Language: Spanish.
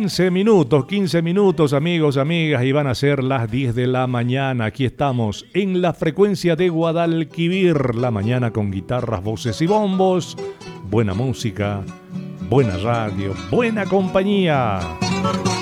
15 minutos, amigos, amigas, y van a ser las 10 de la mañana. Aquí estamos en la frecuencia de Guadalquivir, la mañana con guitarras, voces y bombos, buena música, buena radio, buena compañía.